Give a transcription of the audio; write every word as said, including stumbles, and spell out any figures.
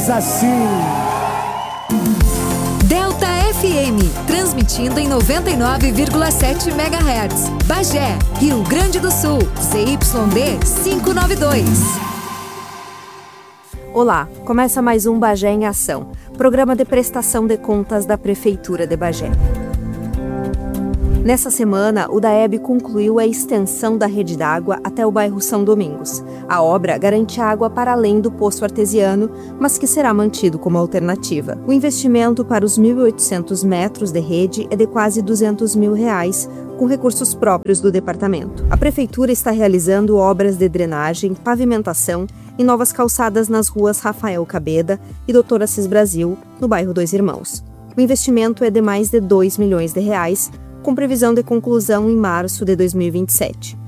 Diz assim. Delta F M, transmitindo em noventa e nove vírgula sete megahertz. Bagé, Rio Grande do Sul, Z Y D quinhentos e noventa e dois. Olá, começa mais um Bagé em Ação, programa de prestação de contas da Prefeitura de Bagé. Nessa semana, o DAEB concluiu a extensão da rede d'água até o bairro São Domingos. A obra garante água para além do poço artesiano, mas que será mantido como alternativa. O investimento para os mil e oitocentos metros de rede é de quase duzentos mil reais, com recursos próprios do departamento. A Prefeitura está realizando obras de drenagem, pavimentação e novas calçadas nas ruas Rafael Cabeda e doutor Assis Brasil, no bairro Dois Irmãos. O investimento é de mais de dois milhões de reais, com previsão de conclusão em março de dois mil e vinte e sete.